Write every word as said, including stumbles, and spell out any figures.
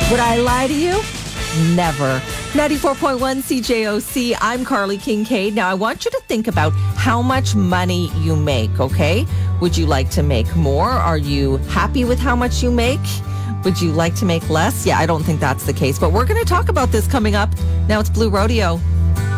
Would I lie to you? Never. ninety-four point one C J O C. I'm Carly Kincaid. Now, I want you to think about how much money you make, okay? Would you like to make more? Are you happy with how much you make? Would you like to make less? Yeah, I don't think that's the case, but we're going to talk about this coming up. Now it's Blue Rodeo.